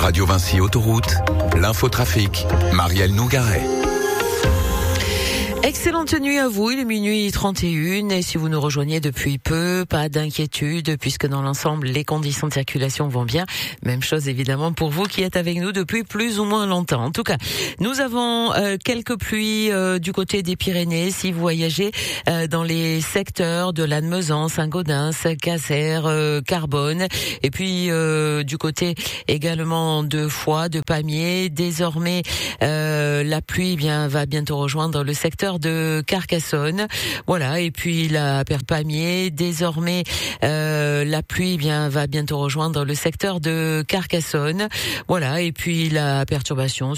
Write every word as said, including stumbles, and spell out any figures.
Radio Vinci Autoroute, l'infotrafic, Marielle Nougaret. Excellente nuit à vous, il est minuit trente et une et si vous nous rejoignez depuis peu, pas d'inquiétude puisque dans l'ensemble les conditions de circulation vont bien. Même chose évidemment pour vous qui êtes avec nous depuis plus ou moins longtemps. En tout cas, nous avons euh, quelques pluies euh, du côté des Pyrénées si vous voyagez euh, dans les secteurs de Lannemezan, Saint-Gaudens, Caser, euh, Carbone et puis euh, du côté également de Foix, de Pamiers. Désormais, euh, la pluie eh bien va bientôt rejoindre le secteur de Carcassonne, voilà. Et puis la perte Pamiers, désormais euh, la pluie eh bien va bientôt rejoindre le secteur de Carcassonne, voilà. Et puis la perturbation